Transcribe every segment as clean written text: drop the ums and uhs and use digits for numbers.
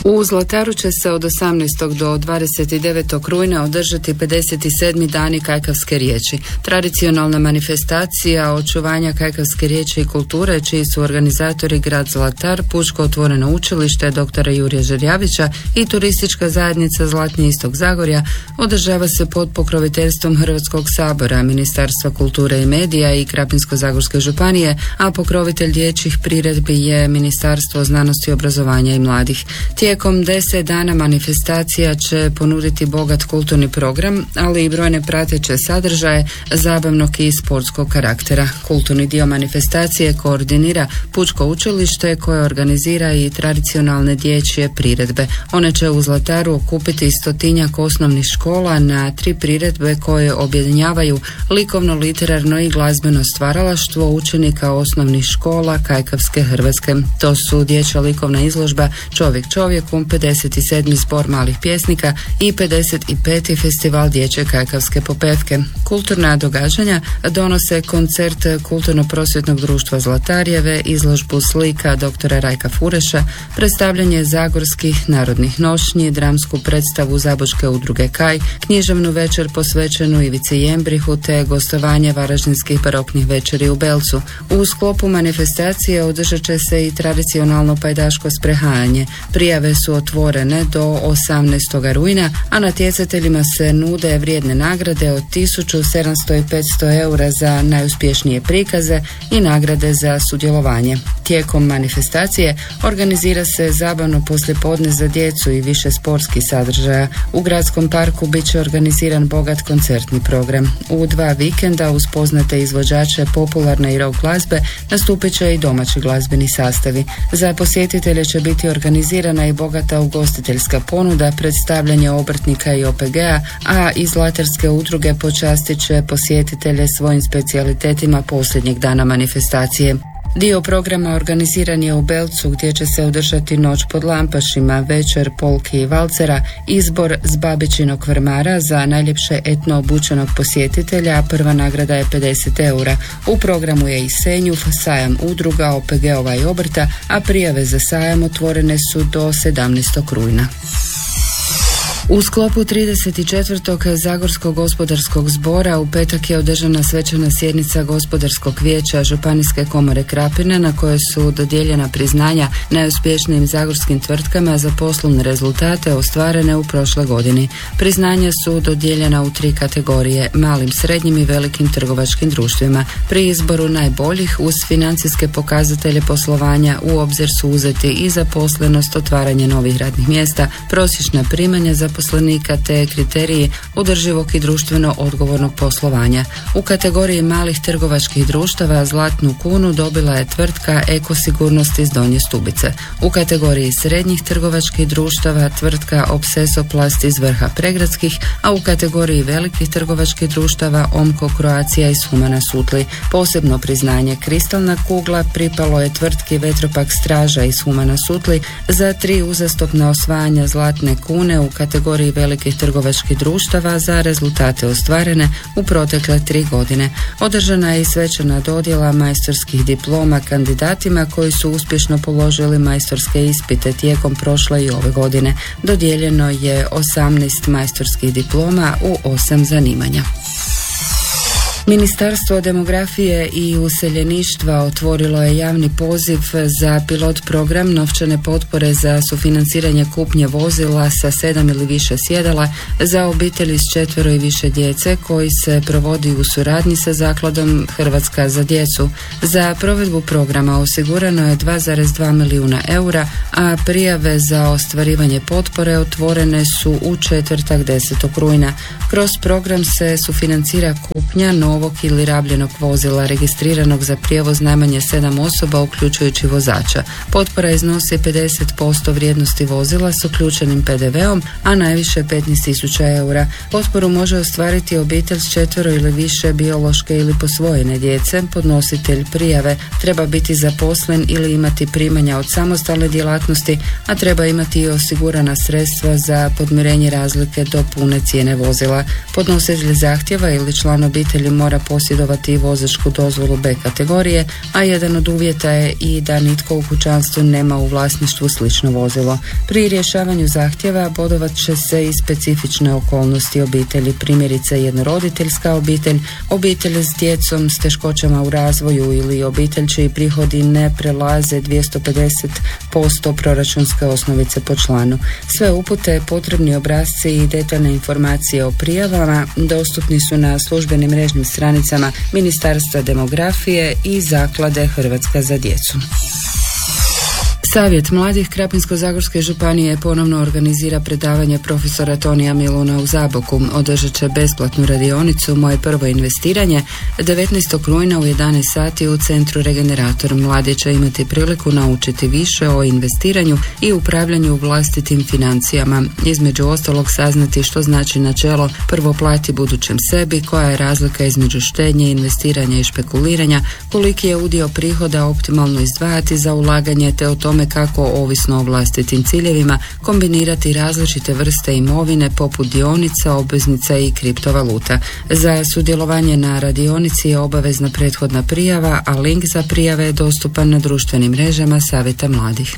U Zlataru će se od 18. do 29. rujna održati 57. dani kajkavske riječi. Tradicionalna manifestacija očuvanja kajkavske riječi i kulture, čiji su organizatori grad Zlatar, Pučko otvoreno učilište dr. Jurija Žerjavića i turistička zajednica Zlatni istok Zagorja, održava se pod pokroviteljstvom Hrvatskog sabora, Ministarstva kulture i medija i Krapinsko-zagorske županije, a pokrovitelj dječjih priredbi je Ministarstvo znanosti, obrazovanja i mladih. Tijekom 10 dana manifestacija će ponuditi bogat kulturni program, ali i brojne prateće sadržaje zabavnog i sportskog karaktera. Kulturni dio manifestacije koordinira Pučko učilište koje organizira i tradicionalne dječje priredbe. One će u Zlataru okupiti 100-tinjak osnovnih škola na 3 priredbe koje objedinjavaju likovno, literarno i glazbeno stvaralaštvo učenika osnovnih škola Kajkavske Hrvatske. To su dječja likovna izložba Čovjek čovjeku, 57. zbor malih pjesnika i 55. festival dječje kajkavske popevke. Kulturna događanja donose koncert Kulturno-prosvjetnog društva Zlatarjeve, izložbu slika dr. Rajka Fureša, predstavljanje zagorskih narodnih nošnji, dramsku predstavu Zabočke udruge Kaj, književnu večer posvećenu Ivici Jembrihu te gostovanje varaždinskih baroknih večeri u Belcu. U sklopu manifestacije održat će se i tradicionalno pajdaško sprehajanje. Prijave su otvorene do 18. rujna, a natjecateljima se nude vrijedne nagrade od 1700 i 500 eura za najuspješnije prikaze i nagrade za sudjelovanje. Tijekom manifestacije organizira se zabavno poslijepodne za djecu i više sportskih sadržaja. U gradskom parku bit će organiziran bogat koncertni program. U 2 vikenda uz poznate izvođače popularne i rock glazbe nastupit će i domaći glazbeni sastavi. Za posjetitelje će biti organizirana i bogata ugostiteljska ponuda, predstavljanje obrtnika i OPG-a, a iz Zlatarske udruge počastit će posjetitelje svojim specijalitetima posljednjeg dana manifestacije. Dio programa organiziran je u Belcu gdje će se održati noć pod lampašima, večer polki i valcera, izbor z babičinog vrmara za najljepše etno obučenog posjetitelja, a prva nagrada je 50 eura. U programu je i Senjuf, sajam udruga, OPG-ova i obrta, a prijave za sajam otvorene su do 17. rujna. U sklopu 34. Zagorskog gospodarskog zbora u petak je održana svečana sjednica Gospodarskog vijeća Županijske komore Krapine na kojoj su dodijeljena priznanja najuspješnijim zagorskim tvrtkama za poslovne rezultate ostvarene u prošloj godini. Priznanja su dodijeljena u 3 kategorije: malim, srednjim i velikim trgovačkim društvima. Pri izboru najboljih uz financijske pokazatelje poslovanja u obzir su uzeti i zaposlenost, otvaranje novih radnih mjesta, prosječna primanja zaposlenika te kriteriji održivog i društveno odgovornog poslovanja. U kategoriji malih trgovačkih društava zlatnu kunu dobila je tvrtka Ekosigurnost iz Donje Stubice. U kategoriji srednjih trgovačkih društava tvrtka Obsesoplast iz Vrha Pregradskih, a u kategoriji velikih trgovačkih društava Omko Croatia iz Humana Sutli. Posebno priznanje Kristalna kugla pripalo je tvrtki Vetropak Straža iz Humana Sutli za 3 uzastopna osvajanja zlatne kune u kategoriji velikih trgovačkih društava za rezultate ostvarene u protekle 3 godine. Održana je i svečana dodjela majstorskih diploma kandidatima koji su uspješno položili majstorske ispite tijekom prošle i ove godine. Dodijeljeno je 18 majstorskih diploma u 8 zanimanja. Ministarstvo demografije i useljeništva otvorilo je javni poziv za pilot program novčane potpore za sufinanciranje kupnje vozila sa 7 ili više sjedala za obitelji s 4 i više djece koji se provodi u suradnji sa Zakladom Hrvatska za djecu. Za provedbu programa osigurano je 2,2 milijuna eura, a prijave za ostvarivanje potpore otvorene su u četvrtak 10. rujna. Kroz program se sufinancira kupnja novog ili rabljenog vozila registriranog za prijevoz najmanje 7 osoba uključujući vozača. Potpora iznosi 50% vrijednosti vozila s uključenim PDV-om, a najviše 15.000 eura. Potporu može ostvariti obitelj s 4 ili više biološke ili posvojene djece. Podnositelj prijave treba biti zaposlen ili imati primanja od samostalne djelatnosti, a treba imati i osigurana sredstva za podmirenje razlike do pune cijene vozila. Podnositelj zahtjeva ili član obitelji mora mora posjedovati vozačku dozvolu B kategorije, a jedan od uvjeta je i da nitko u kućanstvu nema u vlasništvu slično vozilo. Pri rješavanju zahtjeva bodovat će se i specifične okolnosti obitelji, primjerice jednoroditeljska obitelj, obitelj s djecom s teškoćama u razvoju ili obitelj čiji prihodi ne prelaze 250% proračunske osnovice po članu. Sve upute, potrebni obrasci i detaljne informacije o prijavama dostupni su na službenim mrežnim stranicama Ministarstva demografije i Zaklade Hrvatska za djecu. Savjet mladih Krapinsko-zagorske županije ponovno organizira predavanje profesora Tonija Miluna u Zaboku. Održat će besplatnu radionicu Moje prvo investiranje 19. rujna u 11 sati u Centru Regenerator. Mladi će imati priliku naučiti više o investiranju i upravljanju vlastitim financijama. Između ostalog saznati što znači načelo prvo plati budućem sebi, koja je razlika između štednje, investiranja i špekuliranja, koliki je udio prihoda optimalno izdvajati za ulaganje, te o tome kako, ovisno o vlastitim ciljevima, kombinirati različite vrste imovine poput dionica, obveznica i kriptovaluta. Za sudjelovanje na radionici je obavezna prethodna prijava, a link za prijave je dostupan na društvenim mrežama Savjeta mladih.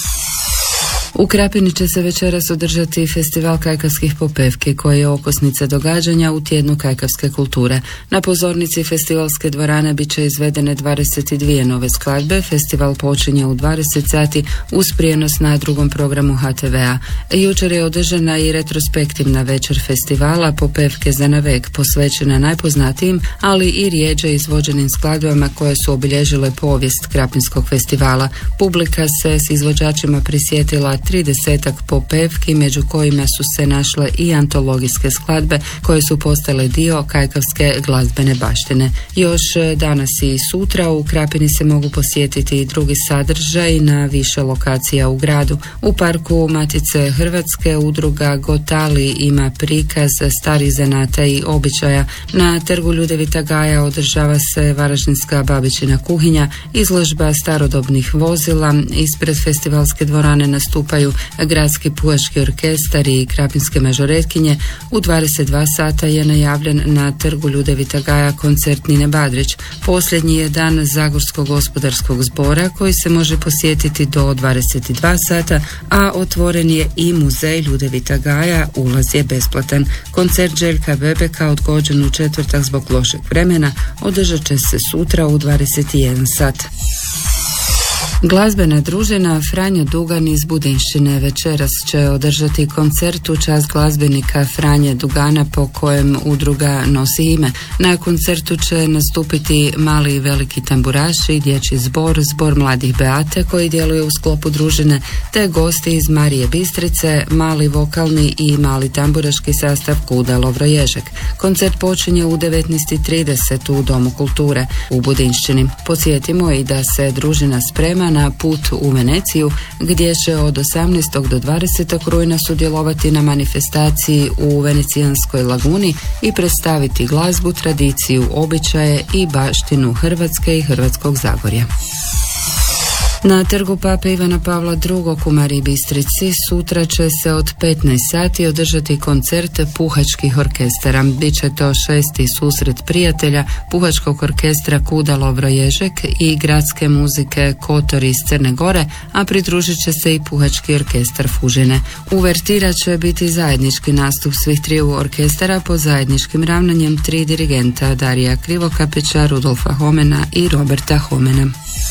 U Krapini će se večeras održati festival kajkavskih popevki, koji je okosnica događanja u tjednu kajkavske kulture. Na pozornici festivalske dvorane bit će izvedene 22 nove skladbe. Festival počinje u 20 sati uz prijenos na drugom programu HTV-a. Jučer je održana i retrospektivna večer festivala Popevke za navek, posvećena najpoznatijim, ali i rijeđe izvođenim skladbama koje su obilježile povijest Krapinskog festivala. Publika se s izvođačima prisjetila 30 popevki, među kojima su se našle i antologijske skladbe koje su postale dio kajkavske glazbene baštine. Još danas i sutra u Krapini se mogu posjetiti i drugi sadržaj na više lokacija u gradu. U parku Matice Hrvatske udruga Gotali ima prikaz starih zanata i običaja. Na trgu Ljudevita Gaja održava se varaždinska babičina kuhinja, izložba starodobnih vozila. Ispred festivalske dvorane nastupaju Gradski puhački orkestar i Krapinske mažoretkinje. U 22 sata je najavljen na trgu Ljudevita Gaja koncert Nine Badrić. Posljednji je dan Zagorskog gospodarskog zbora koji se može posjetiti do 22 sata, a otvoren je i muzej Ljudevita Gaja, ulaz je besplatan. Koncert Željka Bebeka, odgođen u četvrtak zbog lošeg vremena, održat će se sutra u 21 sat. Glazbena družina Franjo Dugan iz Budinšćine večeras će održati koncert u čast glazbenika Franje Dugana, po kojem udruga nosi ime. Na koncertu će nastupiti mali i veliki tamburaši, dječji zbor, zbor mladih Beate koji djeluje u sklopu družine, te gosti iz Marije Bistrice, mali vokalni i mali tamburaški sastav Kuda Lovro Ježek. Koncert počinje u 19:30 u Domu kulture u Budinšćini. Podsjetimo i da se družina sprema na put u Veneciju, gdje će od 18. do 20. rujna sudjelovati na manifestaciji u Venecijanskoj laguni i predstaviti glazbu, tradiciju, običaje i baštinu Hrvatske i Hrvatskog Zagorja. Na trgu Pape Ivana Pavla II u Mariji Bistrici sutra će se od 15 sati održati koncert puhačkih orkestara. Biće to 6. susret prijatelja puhačkog orkestra Kuda Lovro Ježek i gradske muzike Kotor iz Crne Gore, a pridružit će se i puhački orkestar Fužine. Uvertira će biti zajednički nastup svih triju orkestara pod zajedničkim ravnanjem 3 dirigenta, Darija Krivokapića, Rudolfa Homena i Roberta Homena.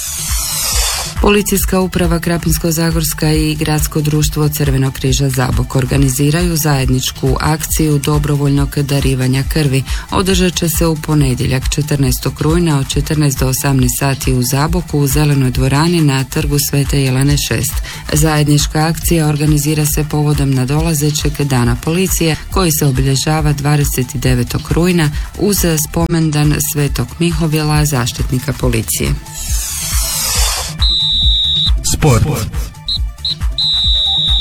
Policijska uprava Krapinsko-zagorska i Gradsko društvo Crvenog križa Zabok organiziraju zajedničku akciju dobrovoljnog darivanja krvi. Održat će se u ponedjeljak 14. rujna od 14 do 18 sati u Zaboku u Zelenoj dvorani na trgu Svete Jelene 6. Zajednička akcija organizira se povodom nadolazećeg dana policije koji se obilježava 29. rujna uz spomendan Svetog Mihovila, zaštitnika policije. Sport.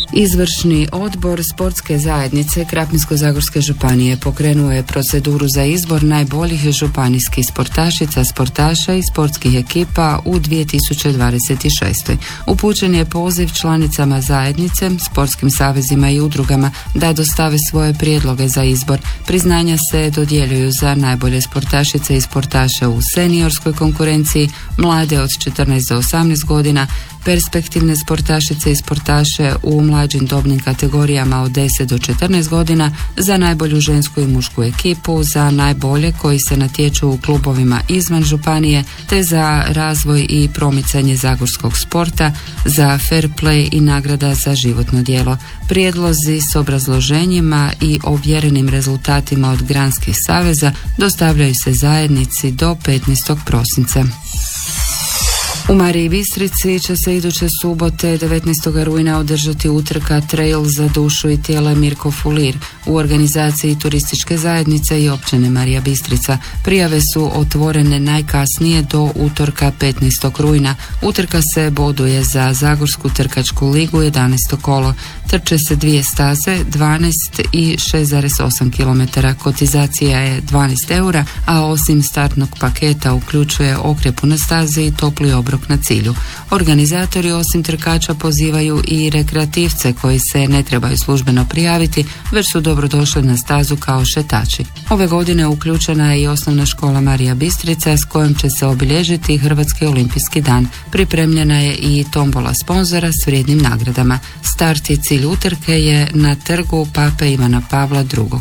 Izvršni odbor sportske zajednice Krapinsko-zagorske županije pokrenuo je proceduru za izbor najboljih županijskih sportašica, sportaša i sportskih ekipa u 2026. Upućen je poziv članicama zajednice, sportskim savezima i udrugama da dostave svoje prijedloge za izbor. Priznanja se dodjeljuju za najbolje sportašice i sportaše u seniorskoj konkurenciji, mlade od 14 do 18 godina, perspektivne sportašice i sportaše u mlađim dobnim kategorijama od 10 do 14 godina, za najbolju žensku i mušku ekipu, za najbolje koji se natječu u klubovima izvan županije, te za razvoj i promicanje zagorskog sporta, za fair play i nagrada za životno djelo. Prijedlozi s obrazloženjima i ovjerenim rezultatima od granskih saveza dostavljaju se zajednici do 15. prosinca. U Mariji Bistrici će se iduće subote 19. rujna održati utrka Trail za dušu i tijelo Mirko Fulir u organizaciji turističke zajednice i općine Marija Bistrica. Prijave su otvorene najkasnije do utorka 15. rujna. Utrka se boduje za Zagorsku trkačku ligu 11. kolo. Trče se dvije staze, 12 i 6,8 km. Kotizacija je 12 eura, a osim startnog paketa uključuje okrjepu na stazi i topli obrok na cilju. Organizatori osim trkača pozivaju i rekreativce koji se ne trebaju službeno prijaviti, već su dobrodošli na stazu kao šetači. Ove godine uključena je i osnovna škola Marija Bistrica s kojom će se obilježiti Hrvatski olimpijski dan. Pripremljena je i tombola sponzora s vrijednim nagradama. Start i cilj utrke je na trgu Pape Ivana Pavla II.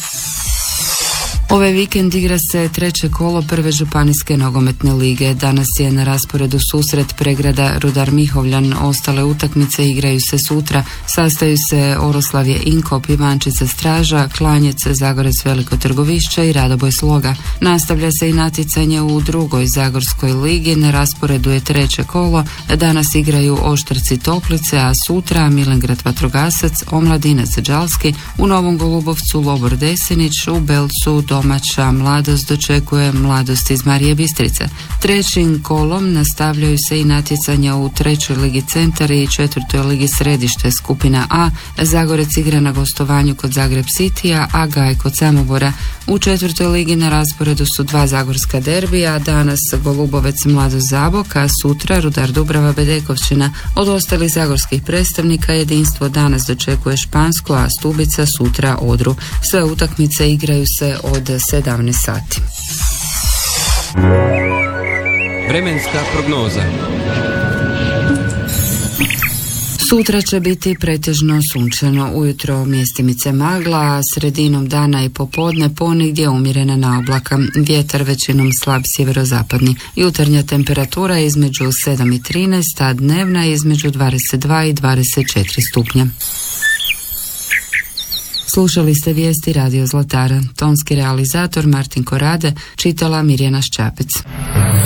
Ovaj vikend igra se treće kolo prve županijske nogometne lige. Danas je na rasporedu susret Pregrada Rudar Mihovljan. Ostale utakmice igraju se sutra. Sastaju se Oroslavje Inkop, Ivančica Straža, Klanjec, Zagorec Veliko Trgovišće i Radoboj Sloga. Nastavlja se i natjecanje u drugoj Zagorskoj ligi. Na rasporedu je treće kolo. Danas igraju Oštrci Toplice, a sutra Milengrad Vatrogasac, Omladinac Đalski, u Novom Golubovcu Lobor Desinić, u Belcu domaća Mladost dočekuje Mladost iz Marije Bistrice. Trećim kolom nastavljaju se i natjecanja u trećoj ligi Centar i četvrtoj ligi Središte skupina A. Zagorec igra na gostovanju kod Zagreb Citya, a Gaj kod Samobora. U četvrtoj ligi na rasporedu su dva zagorska derbija, danas Golubovec Mladost Zabok, a sutra Rudar Dubrava Bedekovčina. Od ostalih zagorskih predstavnika Jedinstvo danas dočekuje Špansko, a Stubica sutra Odru. Sve utakmice igraju se od 17 sati. Vremenska prognoza. Sutra će biti pretežno sunčano, ujutro mjestimice magla, a sredinom dana i popodne ponegdje umjerena naoblaka, vjetar većinom slab sjeverozapadni. Jutarnja temperatura je između 7 i 13, a dnevna je između 22 i 24 stupnja. Slušali ste vijesti Radio Zlatara. Tonski realizator Martin Korade, čitala Mirjana Šćapec.